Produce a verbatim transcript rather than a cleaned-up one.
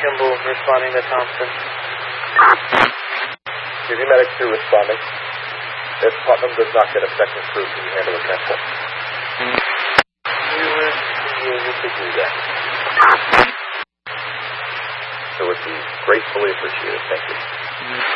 Kimball responding to Thompson. C V Medic two responding. If Putnam does not get a second crew, can you handle a transport? We would be able to do that. It would be gratefully appreciated. Thank you.